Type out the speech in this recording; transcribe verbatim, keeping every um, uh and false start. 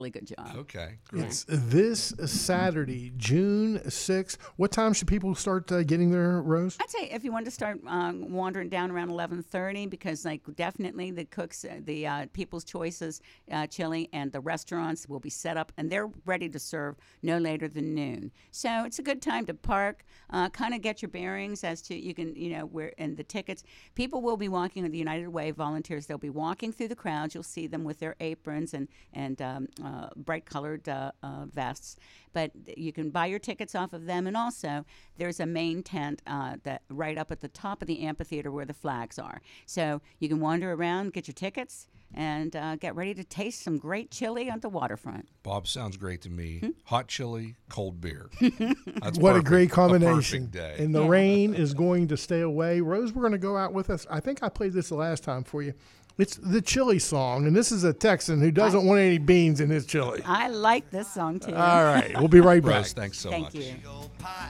good job. Okay, great. It's this Saturday, June sixth. What time should people start uh, getting there, Rose? I'd say if you want to start um, wandering down around eleven thirty, because like definitely the cooks, uh, the uh, People's Choices uh, Chili and the restaurants will be set up and they're ready to serve no later than noon. So it's a good time to park, uh, kind of get your bearings as to you can, you know, where and the tickets. People will be walking with the United Way volunteers. They'll be walking through the crowds. You'll see them with their aprons and and um, uh, bright colored uh, uh, vests. But you can buy your tickets off of them, and also there's a main tent uh, that right up at the top of the amphitheater where the flags are. So you can wander around, get your tickets, and uh, get ready to taste some great chili on the waterfront. Bob, sounds great to me. Hmm? Hot chili, cold beer. That's What perfect. a great combination. A perfect day. And the Yeah. rain is going to stay away. Rose, we're going to go out with us. I think I played this the last time for you. It's the chili song, and this is a Texan who doesn't I- want any beans in his chili. I like this song too. All right. We'll be right back. Rose, thanks so Thank much. you. Old pie.